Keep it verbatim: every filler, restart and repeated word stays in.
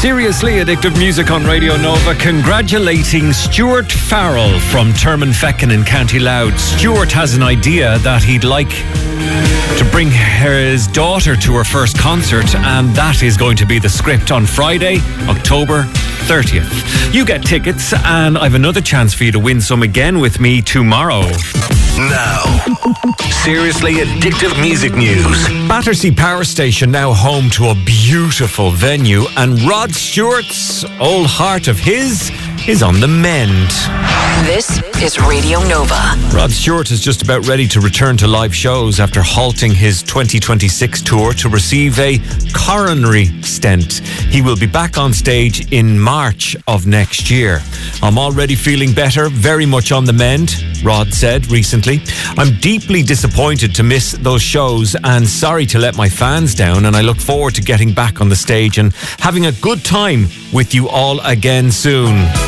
Seriously Addictive Music on Radio Nova, congratulating Stuart Farrell from Termonfeckin in County Louth. Stuart has an idea that he'd like to bring his daughter to her first concert, and that is going to be the script on Friday, October thirtieth. You get tickets, and I've another chance for you to win some again with me tomorrow. Now, Seriously Addictive Music News. Battersea Power Station now home to a beautiful venue, and Rod Stewart's old heart of his is on the mend. This is Radio Nova. Rod Stewart is just about ready to return to live shows after halting his twenty twenty-six tour to receive a coronary stent. He will be back on stage in March of next year. I'm already feeling better, very much on the mend, Rod said recently. I'm deeply disappointed to miss those shows and sorry to let my fans down, and I look forward to getting back on the stage and having a good time with you all again soon.